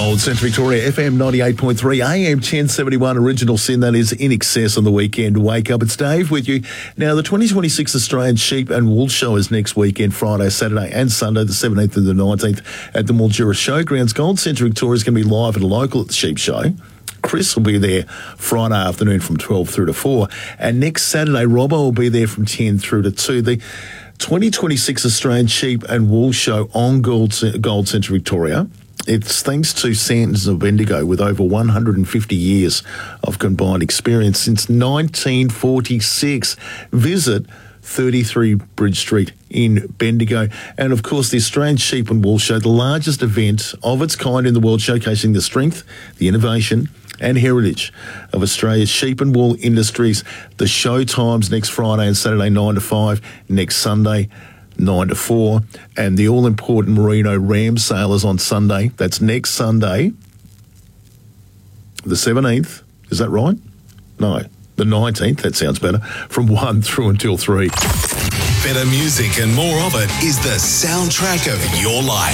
Gold Centre Victoria, FM 98.3, AM 1071, original sin, that is In Excess on the weekend. Wake up, it's Dave with you. Now, the 2026 Australian Sheep and Wool Show is next weekend, Friday, Saturday and Sunday, the 17th and the 19th at the Mildura Showgrounds. Gold Centre Victoria is going to be live and local at the Sheep Show. Chris will be there Friday afternoon from 12 through to 4. And next Saturday, Robbo will be there from 10 through to 2. The 2026 Australian Sheep and Wool Show on Gold Centre Victoria. It's thanks to Santons of Bendigo, with over 150 years of combined experience since 1946. Visit 33 Bridge Street in Bendigo. And, of course, the Australian Sheep and Wool Show, the largest event of its kind in the world, showcasing the strength, the innovation and heritage of Australia's sheep and wool industries. The show times next Friday and Saturday, 9 to 5, next Sunday, 9 to 4, and the all-important Merino Ram sale is on Sunday. That's next Sunday, the 17th. Is that right? No, the 19th. That sounds better. From 1 through until 3. Better music and more of it is the soundtrack of your life.